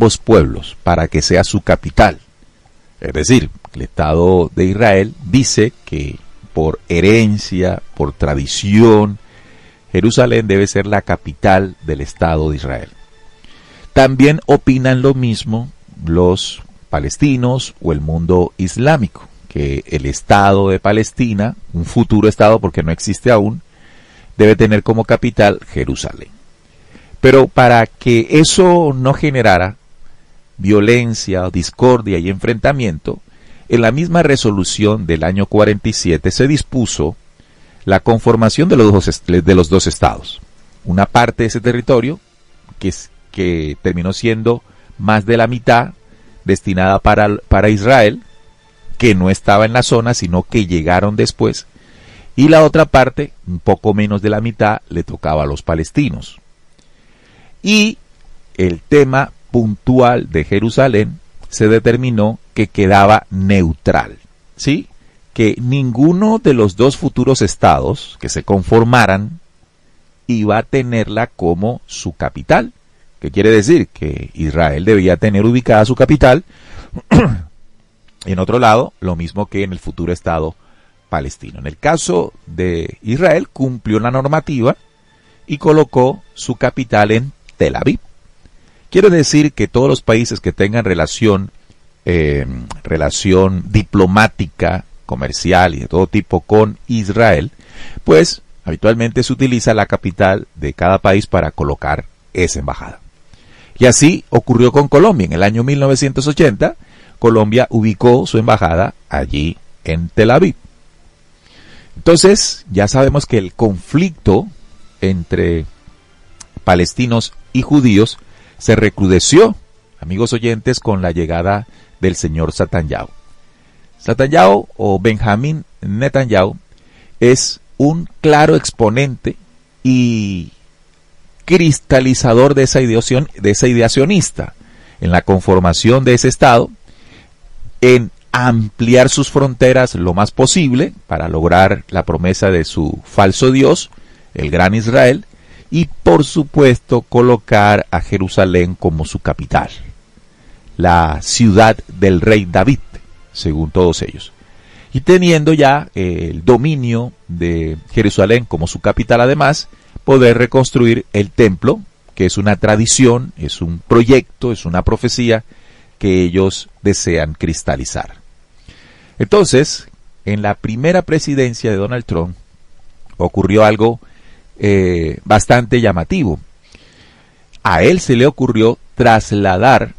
ambos pueblos para que sea su capital. Es decir, el Estado de Israel dice que por herencia, por tradición, Jerusalén debe ser la capital del Estado de Israel. También opinan lo mismo los palestinos o el mundo islámico, que el Estado de Palestina, un futuro Estado porque no existe aún, debe tener como capital Jerusalén. Pero para que eso no generara violencia, discordia y enfrentamiento, en la misma resolución del año 47 se dispuso la conformación de los dos estados. Una parte de ese territorio, que terminó siendo más de la mitad, destinada para Israel, que no estaba en la zona, sino que llegaron después, y la otra parte, un poco menos de la mitad, le tocaba a los palestinos. Y el tema puntual de Jerusalén se determinó que quedaba neutral, ¿sí? Que ninguno de los dos futuros estados que se conformaran iba a tenerla como su capital. ¿Qué quiere decir? Que Israel debía tener ubicada su capital en otro lado, lo mismo que en el futuro estado palestino. En el caso de Israel, cumplió la normativa y colocó su capital en Tel Aviv. Quiere decir que todos los países que tengan relación diplomática, comercial y de todo tipo con Israel, pues habitualmente se utiliza la capital de cada país para colocar esa embajada. Y así ocurrió con Colombia. En el año 1980, Colombia ubicó su embajada allí en Tel Aviv. Entonces, ya sabemos que el conflicto entre palestinos y judíos se recrudeció, amigos oyentes, con la llegada del señor Netanyahu. Netanyahu o Benjamín Netanyahu es un claro exponente y cristalizador de esa idea sionista en la conformación de ese Estado, en ampliar sus fronteras lo más posible para lograr la promesa de su falso Dios, el Gran Israel, y por supuesto colocar a Jerusalén como su capital, la ciudad del rey David, según todos ellos. Y teniendo ya el dominio de Jerusalén como su capital, además, poder reconstruir el templo, que es una tradición, es un proyecto, es una profecía que ellos desean cristalizar. Entonces, en la primera presidencia de Donald Trump ocurrió algo bastante llamativo. A él se le ocurrió trasladar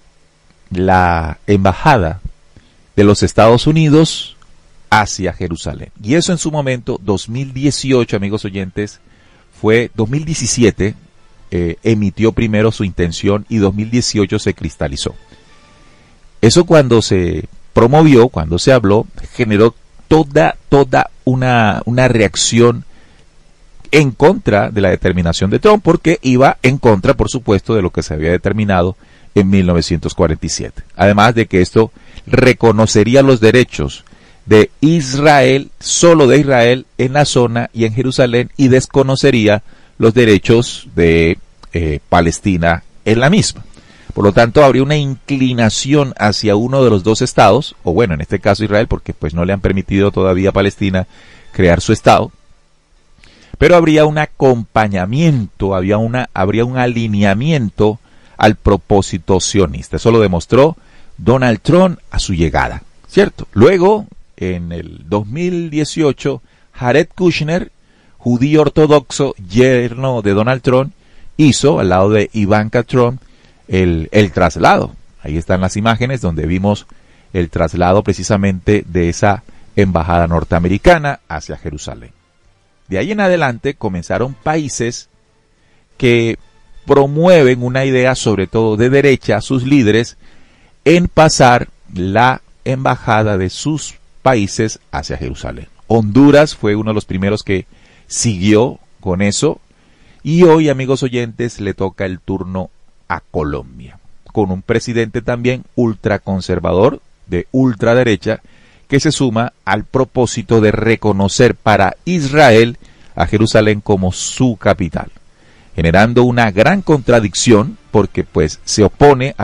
la embajada de los Estados Unidos hacia Jerusalén. Y eso en su momento, 2018, amigos oyentes, fue 2017, emitió primero su intención y 2018 se cristalizó. Eso cuando se promovió, cuando se habló, generó toda una reacción en contra de la determinación de Trump, porque iba en contra, por supuesto, de lo que se había determinado en 1947. Además de que esto reconocería los derechos de Israel, solo de Israel, en la zona y en Jerusalén, y desconocería los derechos de Palestina en la misma. Por lo tanto, habría una inclinación hacia uno de los dos estados, o bueno, en este caso Israel, porque pues no le han permitido todavía a Palestina crear su estado, pero habría un acompañamiento, habría un alineamiento al propósito sionista. Eso lo demostró Donald Trump a su llegada, ¿cierto? Luego, en el 2018, Jared Kushner, judío ortodoxo, yerno de Donald Trump, hizo, al lado de Ivanka Trump, el traslado. Ahí están las imágenes donde vimos el traslado precisamente de esa embajada norteamericana hacia Jerusalén. De ahí en adelante comenzaron países que promueven una idea, sobre todo de derecha, sus líderes, en pasar la embajada de sus países hacia Jerusalén. Honduras fue uno de los primeros que siguió con eso, y hoy, amigos oyentes, le toca el turno a Colombia, con un presidente también ultraconservador, de ultraderecha, que se suma al propósito de reconocer para Israel a Jerusalén como su capital, generando una gran contradicción porque pues se opone a